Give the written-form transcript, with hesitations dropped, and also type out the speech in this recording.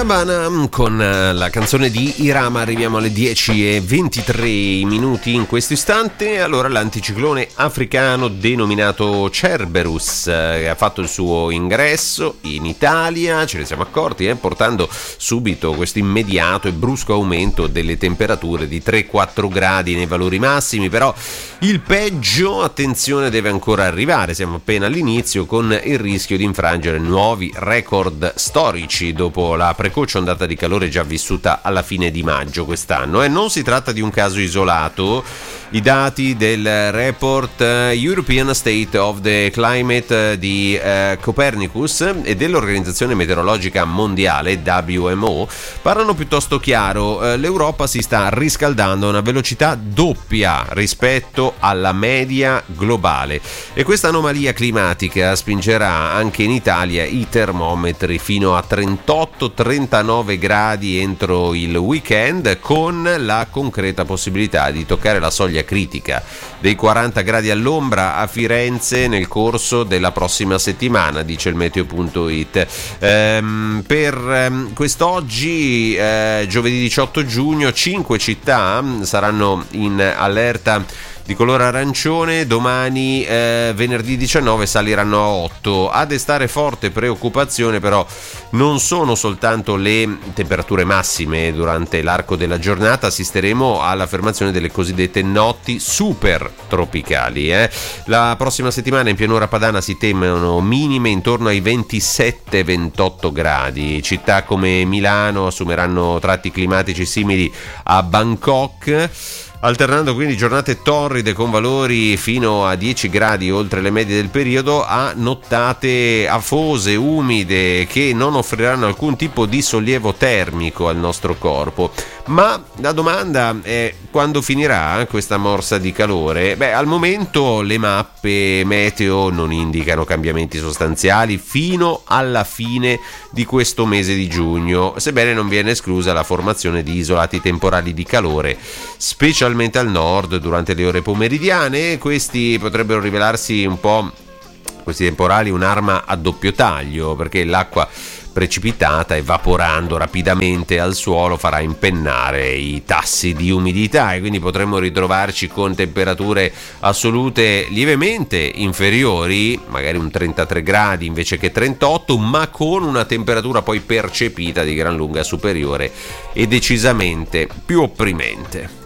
Habana con la canzone di Irama. Arriviamo alle 10:23 in questo istante. Allora, l'anticiclone africano denominato Cerberus ha fatto il suo ingresso in Italia, ce ne siamo accorti, portando subito questo immediato e brusco aumento delle temperature di 3-4 gradi nei valori massimi. Però il peggio, attenzione, deve ancora arrivare. Siamo appena all'inizio, con il rischio di infrangere nuovi record storici dopo la precoce ondata di calore già vissuta alla fine di maggio quest'anno. Non si tratta di un caso isolato. I dati del report European State of the Climate di Copernicus e dell'Organizzazione Meteorologica Mondiale WMO parlano piuttosto chiaro. L'Europa si sta riscaldando a una velocità doppia rispetto alla media globale, e questa anomalia climatica spingerà anche in Italia i termometri fino a 38-39 gradi entro il weekend, con la concreta possibilità di toccare la soglia critica dei 40 gradi all'ombra a Firenze nel corso della prossima settimana, dice il meteo.it. Per quest'oggi, giovedì 18 giugno, 5 città saranno in allerta di colore arancione. Domani, venerdì 19, saliranno a 8. A destare forte preoccupazione però non sono soltanto le temperature massime. Durante l'arco della giornata assisteremo all'affermazione delle cosiddette notti super tropicali. La prossima settimana in pianura padana si temono minime intorno ai 27-28 gradi. Città come Milano assumeranno tratti climatici simili a Bangkok, alternando quindi giornate torride con valori fino a 10 gradi oltre le medie del periodo a nottate afose, umide, che non offriranno alcun tipo di sollievo termico al nostro corpo. Ma la domanda è: quando finirà questa morsa di calore? Al momento le mappe meteo non indicano cambiamenti sostanziali fino alla fine di questo mese di giugno, sebbene non viene esclusa la formazione di isolati temporali di calore, specialmente al nord durante le ore pomeridiane. Questi potrebbero rivelarsi questi temporali, un'arma a doppio taglio, perché l'acqua precipitata, evaporando rapidamente al suolo, farà impennare i tassi di umidità, e quindi potremmo ritrovarci con temperature assolute lievemente inferiori, magari un 33 gradi invece che 38, ma con una temperatura poi percepita di gran lunga superiore e decisamente più opprimente.